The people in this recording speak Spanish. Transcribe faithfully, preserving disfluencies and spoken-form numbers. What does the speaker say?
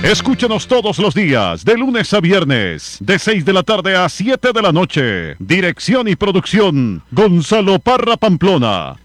Escúchanos todos los días, de lunes a viernes, de seis de la tarde a siete de la noche. Dirección y producción, Gonzalo Parra Pamplona.